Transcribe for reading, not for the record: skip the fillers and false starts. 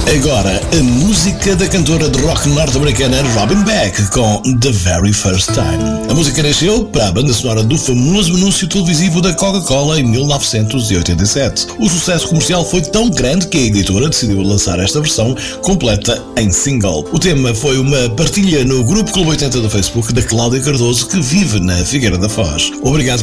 Agora, a música da cantora de rock norte-americana Robin Beck com The Very First Time. A música nasceu para a banda sonora do famoso anúncio televisivo da Coca-Cola em 1987. O sucesso comercial foi tão grande que a editora decidiu lançar esta versão completa em single. O tema foi uma partilha no grupo Clube 80 do Facebook da Cláudia Cardoso, que vive na Figueira da Foz. Obrigado